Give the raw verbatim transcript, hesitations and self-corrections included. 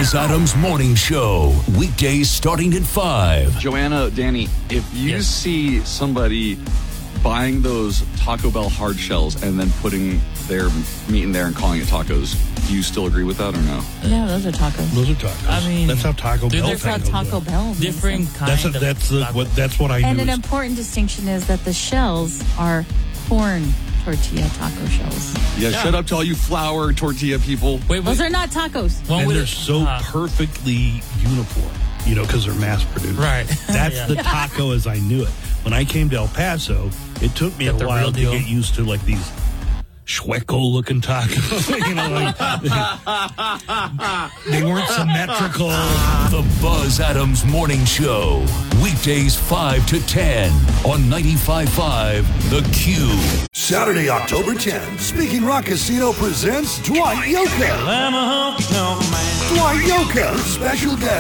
Buzz Adams Morning Show. Weekdays starting at five. Joanna, Danny, if you Yes. see somebody buying those Taco Bell hard shells and then putting their meat in there and calling it tacos, do you still agree with that or no? Yeah, those are tacos. Those are tacos. I mean, that's how Taco dude, Bell. That's how tacos Taco are. Bell means different it. kind That's a, of that's the, taco. what that's what I And knew. an is- important distinction is that the shells are corn tortilla taco shells. Yeah, Yeah. shut up to all you flour tortilla people. Wait, wait. Those are not tacos. One and with they're it- so uh, perfectly uniform, you know, because they're mass produced. Right. That's Yeah. the taco as I knew it. When I came to El Paso, it took me Get a the while real to deal. get used to like these Schweckel looking tacos. you know, like, they, they weren't symmetrical. The Buzz Adams Morning Show. Weekdays five to ten on ninety-five point five The Q. Saturday, October tenth, Speaking Rock Casino presents Dwight Yoakam. Dwight Yoakam, special guest.